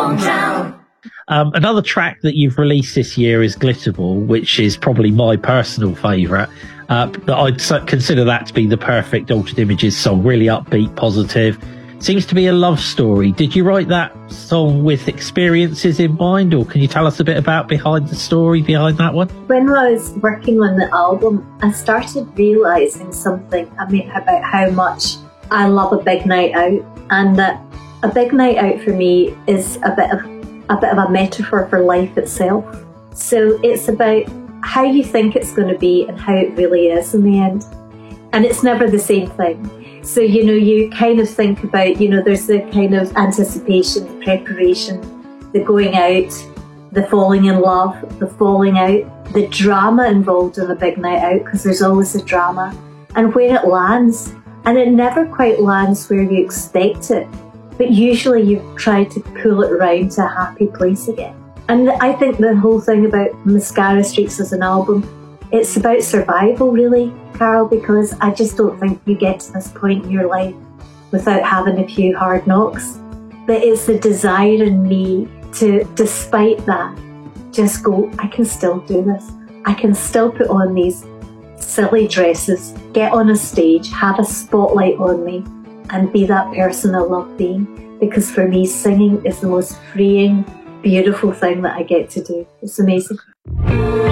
Another track that you've released this year is Glitterball, which is probably my personal favourite. I'd consider that to be the perfect Altered Images song. Really upbeat, positive. Seems to be a love story. Did you write that song with experiences in mind, or can you tell us a bit about behind the story behind that one? When I was working on the album, I started realising something about how much I love a big night out, and that a big night out for me is a bit of a metaphor for life itself. So it's about how you think it's going to be and how it really is in the end. And it's never the same thing. So, you kind of think about, there's the kind of anticipation, the preparation, the going out, the falling in love, the falling out, the drama involved in a big night out, because there's always a drama, and where it lands. And it never quite lands where you expect it. But usually you try to pull it around to a happy place again. And I think the whole thing about Mascara Streets as an album, it's about survival really, Carol, because I just don't think you get to this point in your life without having a few hard knocks. But it's the desire in me to, despite that, just go, I can still do this. I can still put on these silly dresses, get on a stage, have a spotlight on me, and be that person I love being. Because for me, singing is the most freeing, beautiful thing that I get to do. It's amazing.